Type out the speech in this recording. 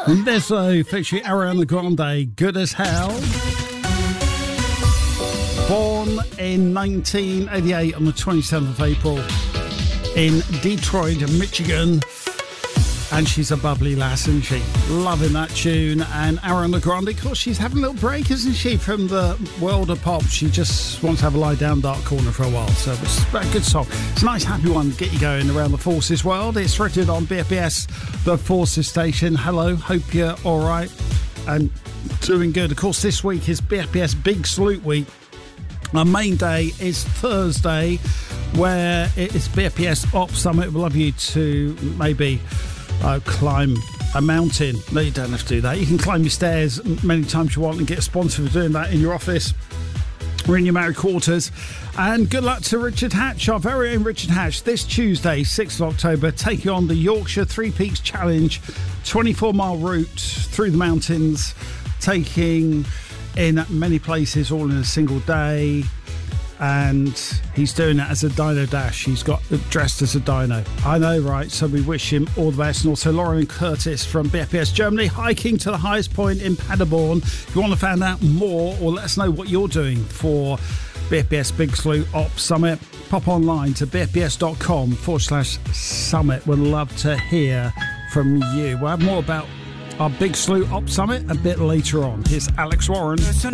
Lizzo featuring Ariana Grande, Good as Hell. Born in 1988 on the 27th of April in Detroit, Michigan. And she's a bubbly lass, isn't she? Loving that tune. And Ariana Grande, of course, she's having a little break, isn't she, from the world of pop? She just wants to have a lie down dark corner for a while. So it's a good song. It's a nice, happy one to get you going around the Forces world. It's written on BFBS, the Forces station. Hello, hope you're all right and doing good. Of course, this week is BFBS Big Salute Week. Our main day is Thursday, where it is BFBS Ops Summit. We'd love you to maybe climb a mountain. No, you don't have to do that. You can climb your stairs many times you want and get a sponsor for doing that in your office or in your married quarters. And good luck to Richard Hatch, our very own Richard Hatch, this Tuesday, 6th of October, taking on the Yorkshire Three Peaks Challenge, 24-mile route through the mountains, taking in many places all in a single day. And he's doing it as a Dino Dash. He's got dressed as a dino. I know, right? So we wish him all the best. And also Lauren and Curtis from BFBS Germany, hiking to the highest point in Paderborn. If you want to find out more or let us know what you're doing for BFBS Big Salute Ops Summit, pop online to bfbs.com/summit. We'd love to hear from you. We'll have more about our Big Salute Ops Summit a bit later on. Here's Alex Warren.